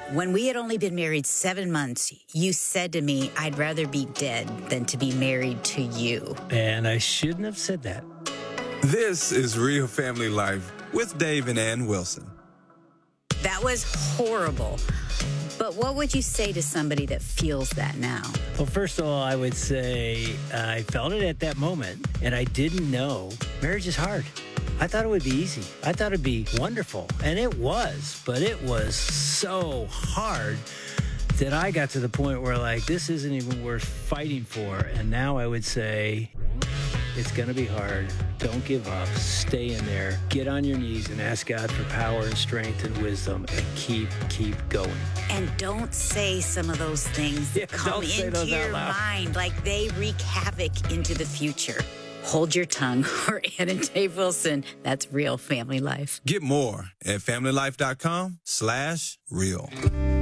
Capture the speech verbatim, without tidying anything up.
When we had only been married seven months, you said to me, I'd rather be dead than to be married to you. And I shouldn't have said that. This is Real Family Life with Dave and Ann Wilson. That was horrible. But what would you say to somebody that feels that now? Well, first of all, I would say I felt it at that moment, and I didn't know. Marriage is hard. I thought it would be easy. I thought it'd be wonderful, and it was, but it was so hard that I got to the point where, like, this isn't even worth fighting for. And now I would say, it's going to be hard. Don't give up. Stay in there. Get on your knees and ask God for power and strength and wisdom, and keep, keep going. And don't say some of those things that Yeah, come don't say into those out your loud. mind like they wreak havoc into the future. Hold your tongue. Or Ann and Dave Wilson. That's Real Family Life. Get more at familylife.com slash real.